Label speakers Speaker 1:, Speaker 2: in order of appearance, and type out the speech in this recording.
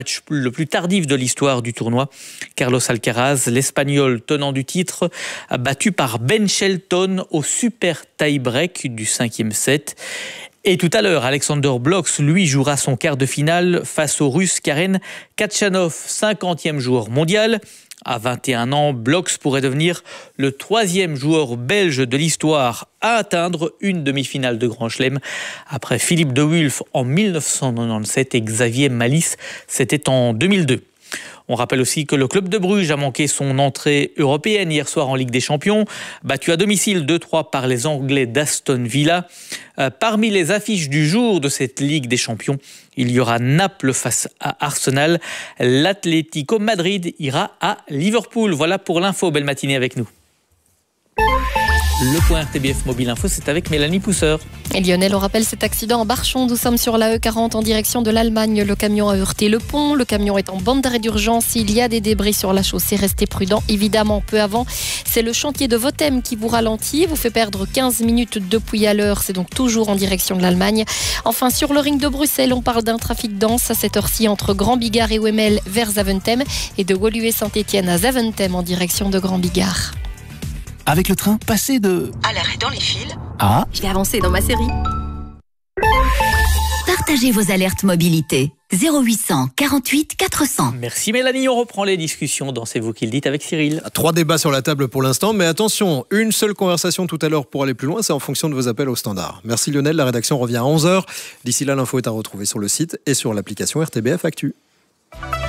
Speaker 1: Le plus tardif de l'histoire du tournoi. Carlos Alcaraz, l'Espagnol tenant du titre, battu par Ben Shelton au super tie-break du 5e set. Et tout à l'heure, Alexander Blocks, lui, jouera son quart de finale face au Russe Karen Khachanov, 50e joueur mondial. À 21 ans, Blocks pourrait devenir le 3e joueur belge de l'histoire à atteindre une demi-finale de Grand Chelem. Après Philippe de Wulf en 1997 et Xavier Malisse, c'était en 2002. On rappelle aussi que le club de Bruges a manqué son entrée européenne hier soir en Ligue des Champions, battu à domicile 2-3 par les Anglais d'Aston Villa. Parmi les affiches du jour de cette Ligue des Champions, il y aura Naples face à Arsenal. L'Atlético Madrid ira à Liverpool. Voilà pour l'info. Belle matinée avec nous. Le point RTBF Mobile Info, c'est avec Mélanie Pousseur.
Speaker 2: Et Lionel, on rappelle cet accident en Barchon. Nous sommes sur la E40 en direction de l'Allemagne. Le camion a heurté le pont. Le camion est en bande d'arrêt d'urgence. Il y a des débris sur la chaussée. Restez prudents. Évidemment, peu avant, c'est le chantier de Votem qui vous ralentit. Vous fait perdre 15 minutes depuis à l'heure. C'est donc toujours en direction de l'Allemagne. Enfin, sur le ring de Bruxelles, on parle d'un trafic dense à cette heure-ci entre Grand Bigard et Ouémel vers Zaventem et de Woluwe-Saint-Étienne à Zaventem en direction de Grand Bigard.
Speaker 3: Avec le train, passez de...
Speaker 4: à l'arrêt dans les fils.
Speaker 3: Ah.
Speaker 4: Je vais avancer dans ma série.
Speaker 5: Partagez vos alertes mobilité. 0800 48 400.
Speaker 1: Merci Mélanie, on reprend les discussions dans C'est vous qui le dites avec Cyril.
Speaker 6: 3 débats sur la table pour l'instant, mais attention, une seule conversation tout à l'heure pour aller plus loin, c'est en fonction de vos appels au standard. Merci Lionel, la rédaction revient à 11h. D'ici là, l'info est à retrouver sur le site et sur l'application RTBF Actu.